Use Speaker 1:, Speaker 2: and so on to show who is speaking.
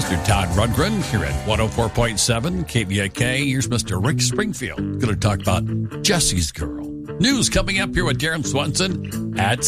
Speaker 1: Mr. Todd Rundgren here at 104.7 KVIK. Here's Mr. Rick Springfield. Going to talk about Jesse's Girl. News coming up here with Darren Swanson at